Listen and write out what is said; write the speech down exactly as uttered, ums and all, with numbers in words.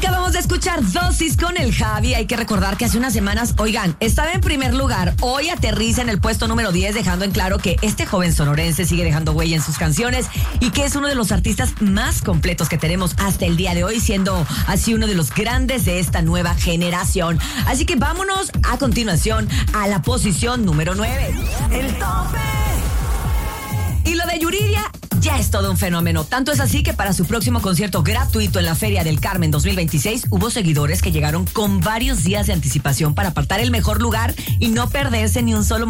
Acabamos de escuchar Dosis con el Javi. Hay que recordar que hace unas semanas, oigan, estaba en primer lugar. Hoy aterriza en el puesto número diez, dejando en claro que este joven sonorense sigue dejando huella en sus canciones y que es uno de los artistas más completos que tenemos hasta el día de hoy, siendo así uno de los grandes de esta nueva generación. Así que vámonos a continuación a la posición número nueve. El tope. Y lo de Yuridia ya es todo un fenómeno. Tanto es así que para su próximo concierto gratuito en la Feria del Carmen dos mil veintiséis hubo seguidores que llegaron con varios días de anticipación para apartar el mejor lugar y no perderse ni un solo